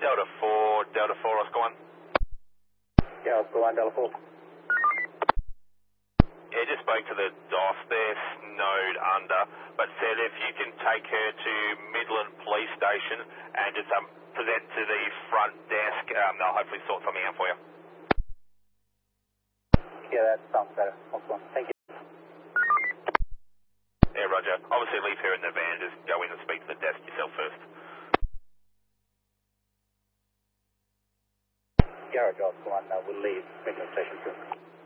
Delta 4, Oscar 1. Yeah, Oscar 1, Delta 4. Yeah, just spoke to the DOS there, snowed under, but said if you can take her to Midland Police Station and just present to the front desk, they'll hopefully sort something out for you. Yeah, that sounds better. Oscar 1, thank you. Yeah, roger. Obviously leave her in the van, just go in and speak to the desk yourself first. Yeah, roger, Oscar 1, we'll leave Midland Station soon.